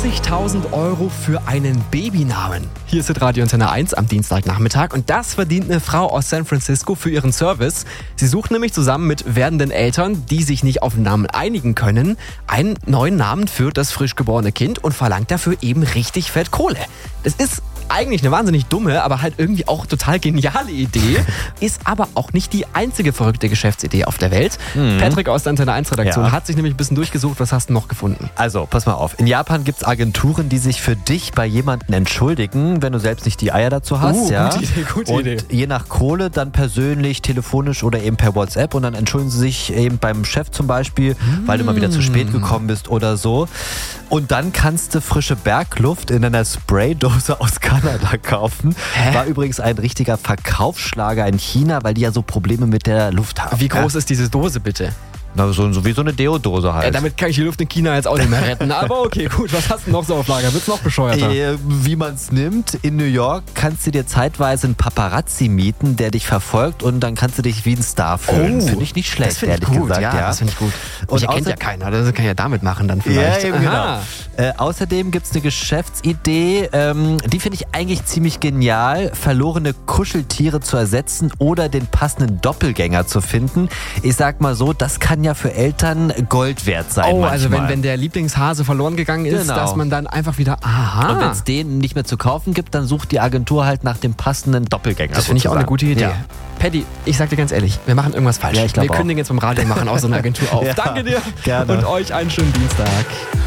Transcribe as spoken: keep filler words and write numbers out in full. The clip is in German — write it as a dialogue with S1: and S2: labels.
S1: vierzigtausend Euro für einen Babynamen. Hier ist Radio Antenne eins am Dienstagnachmittag und das verdient eine Frau aus San Francisco für ihren Service. Sie sucht nämlich zusammen mit werdenden Eltern, die sich nicht auf einen Namen einigen können, einen neuen Namen für das frisch geborene Kind und verlangt dafür eben richtig fett Kohle. Das ist eigentlich eine wahnsinnig dumme, aber halt irgendwie auch total geniale Idee. Ist aber auch nicht die einzige verrückte Geschäftsidee auf der Welt. Mhm. Patrick aus der Antenne eins Redaktion
S2: Ja.
S1: hat sich nämlich ein bisschen durchgesucht. Was hast du noch gefunden?
S2: Also, pass mal auf. In Japan gibt es Agenturen, die sich für dich bei jemandem entschuldigen, wenn du selbst nicht die Eier dazu hast.
S1: Uh,
S2: ja?
S1: gute Idee, gute
S2: und
S1: Idee.
S2: je nach Kohle dann persönlich, telefonisch oder eben per WhatsApp. Und dann entschuldigen sie sich eben beim Chef zum Beispiel, mm. weil du mal wieder zu spät gekommen bist oder so. Und dann kannst du frische Bergluft in einer Spraydose aus Kanada kaufen.
S1: Hä?
S2: War übrigens ein richtiger Verkaufsschlager in China, weil die ja so Probleme mit der Luft haben.
S1: Wie groß ist diese Dose bitte?
S2: Na, so, so wie so eine Deodose halt.
S1: Ja, damit kann ich die Luft in China jetzt auch nicht mehr retten. Aber okay, gut. Was hast du noch so auf Lager? Wird's noch bescheuerter?
S2: Äh, wie man es nimmt, in New York kannst du dir zeitweise einen Paparazzi mieten, der dich verfolgt und dann kannst du dich wie ein Star fühlen. Finde ich nicht schlecht,
S1: Das finde ich
S2: ehrlich
S1: gut,
S2: gesagt.
S1: ja, das finde ich gut.
S2: Und
S1: Mich erkennt
S2: außer-
S1: ja keiner. Das kann ich ja damit machen dann vielleicht.
S2: Ja, eben genau.
S1: Aha.
S2: Äh, außerdem gibt es eine Geschäftsidee, ähm, die finde ich eigentlich ziemlich genial, verlorene Kuscheltiere zu ersetzen oder den passenden Doppelgänger zu finden. Ich sag mal so, das kann ja für Eltern Gold wert sein
S1: Oh,
S2: manchmal.
S1: also wenn, wenn der Lieblingshase verloren gegangen ist,
S2: Genau.
S1: dass man dann einfach wieder, aha.
S2: Und wenn es den nicht mehr zu kaufen gibt, dann sucht die Agentur halt nach dem passenden Doppelgänger.
S1: Das finde ich auch eine
S2: sozusagen.
S1: gute Idee.
S2: Ja.
S1: Paddy, ich sag dir ganz ehrlich, wir machen irgendwas falsch.
S2: Ja, ich glaub
S1: wir
S2: auch.
S1: kündigen jetzt beim Radio und machen auch so eine Agentur auf.
S2: Ja,
S1: Danke dir
S2: gerne.
S1: und euch einen schönen Dienstag.